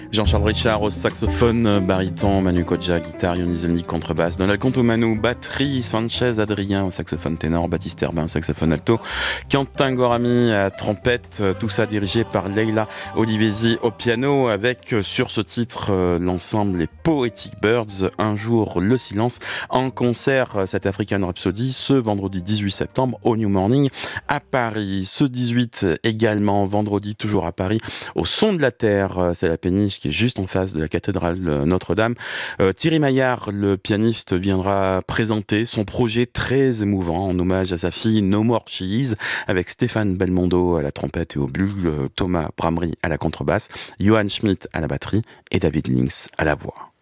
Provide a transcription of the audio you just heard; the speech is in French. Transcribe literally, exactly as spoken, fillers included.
Jean-Charles Richard au saxophone, baryton, Manu Kodja, guitare, Yonizelnik, contrebasse, Donald Contomano, batterie, Sanchez Adrien au saxophone ténor, Baptiste Herbin au saxophone alto, Quentin Gorami à trompette, tout ça dirigé par Leila Olivesi au piano, avec sur ce titre l'ensemble les Poetic Birds, Un jour le silence, en concert cette African Rhapsody ce vendredi dix-huit septembre au New Morning à Paris. Ce dix-huit également, vendredi toujours à Paris, au Son de la Terre, c'est la péniche qui est juste en face de la cathédrale Notre-Dame. Euh, Thierry Maillard, le pianiste, viendra présenter son projet très émouvant en hommage à sa fille No More Cheese, avec Stéphane Belmondo à la trompette et au bugle, Thomas Bramery à la contrebasse, Johan Schmidt à la batterie et David Links à la voix.